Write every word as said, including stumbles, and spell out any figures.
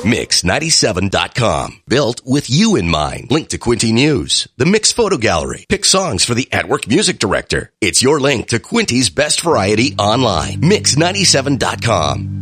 mix ninety-seven dot com. Built with you in mind. Link to Quinty News, the Mix Photo Gallery. Pick songs for the At-Work Music Director. It's your link to Quinty's best variety online. mix ninety-seven dot com.